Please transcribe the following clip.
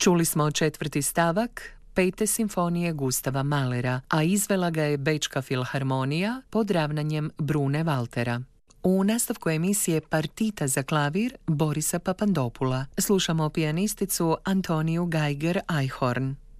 Čuli smo četvrti stavak Pete simfonije Gustava Mahlera, a izvela ga je Bečka filharmonija pod ravnanjem Brune Valtera. U nastavku emisije Partita za klavir Borisa Papandopula slušamo pijanisticu Antoniju Geiger-Eichhorn.